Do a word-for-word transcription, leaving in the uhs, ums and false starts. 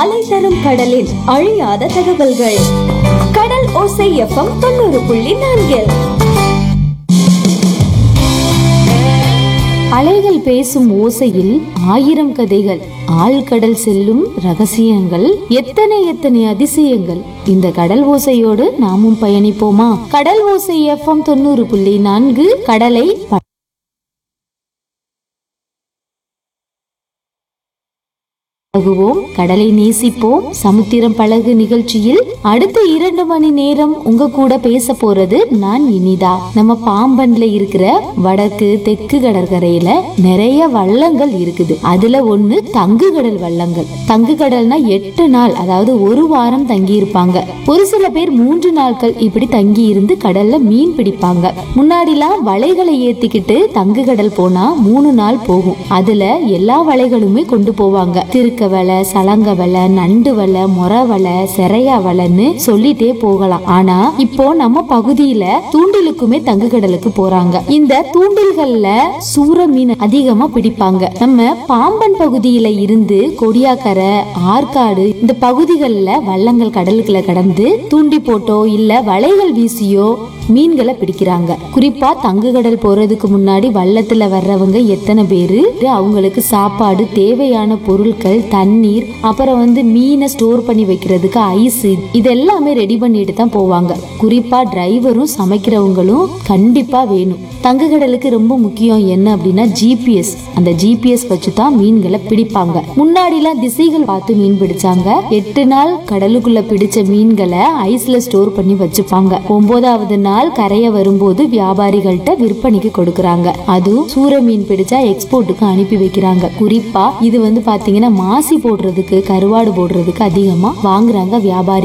அலை தரும் கடலின் அழியாத தகவல்கள். கடல் ஓசை எஃப்எம் தொண்ணூறு புள்ளி நான்கில். அலைகள் பேசும் ஓசையில் ஆயிரம் கதைகள், ஆழ்கடல் செல்லும் ரகசியங்கள், எத்தனை எத்தனை அதிசயங்கள். இந்த கடல் ஓசையோடு நாமும் பயணிப்போமா? கடல் ஓசை எஃப்எம் தொண்ணூறு புள்ளி நான்கு கடலை பழகுவோம், கடலை நேசிப்போம். சமுத்திரம் பழகு நிகழ்ச்சியில் அடுத்த இரண்டு மணி நேரம் உங்க கூட பேச போறது நான் இனிதா. நம்ம பாம்பன்ல இருக்கிற வடக்கு தெற்கு கடற்கரையில நிறைய வள்ளங்கள் இருக்குது. அதுல ஒண்ணு தங்கு கடல் வள்ளங்கள். தங்கு கடல்னா எட்டு நாள், அதாவது ஒரு வாரம் தங்கி இருப்பாங்க. ஒரு சில பேர் மூன்று நாட்கள் இப்படி தங்கி இருந்து கடல்ல மீன் பிடிப்பாங்க. முன்னாடிலாம் வலைகளை ஏத்திக்கிட்டு தங்கு கடல் போனா மூணு நாள் போகும். அதுல எல்லா வலைகளுமே கொண்டு போவாங்க. திருக்க வலை, சலங்க வலை, நண்டு வலை, மொர வலை, செரையா வலைன்னு சொல்லிட்டே போகலாம். ஆனா இப்போ நம்ம பகுதியில தூண்டிலுக்குமே தங்கு கடலுக்கு போறாங்க. இந்த தூண்டில்கள்ல சூற மீன் அதிகமா பிடிப்பாங்க. நம்ம பாம்பன் பகுதியில இருந்து கொடியாக்கரை, ஆற்காடு இந்த பகுதிகளில் வள்ளங்கள் கடலுக்குள்ள கடந்து தூண்டி போட்டோ இல்ல வலைகள் வீசியோ மீன்களை பிடிக்கிறாங்க. குறிப்பா தங்கு கடல் போறதுக்கு முன்னாடி வள்ளத்துல வர்றவங்க எத்தனை பேரு, அவங்களுக்கு சாப்பாடு, தேவையான பொருட்கள், தண்ணீர், அப்புறம் வந்து மீனை ஸ்டோர் பண்ணி வைக்கிறதுக்கு ஐஸ், இதெல்லாமே ரெடி பண்ணிட்டு தான் போவாங்க. குறிப்பா டிரைவரும் சமைக்கிறவங்களும் கண்டிப்பா வேணும். தங்கு கடலுக்கு ரொம்ப முக்கியம் என்ன அப்படின்னா ஜிபிஎஸ். அந்த ஜிபிஎஸ் வச்சு தான் மீன்களை பிடிப்பாங்க. முன்னாடி எல்லாம் திசைகள் பார்த்து மீன் பிடிச்சாங்க. எட்டு நாள் கடலுக்குள்ள பிடிச்ச மீன்களை ஐஸ்ல ஸ்டோர் பண்ணி வச்சுப்பாங்க. ஒன்பதாவது நாள் கரைய வரும்போது வியாபாரிகள்கிட்ட விற்பனைக்கு கொடுக்கறாங்க. அதுவும் சூற மீன் பிடிச்சா எக்ஸ்போர்ட்டுக்கு அனுப்பி வைக்கிறாங்க. குறிப்பா இது வந்து பாத்தீங்கன்னா மாசி போடுறதுக்கு, கருவாடு போடுறதுக்கு அதிகமா வாங்குறாங்க வியாபாரி.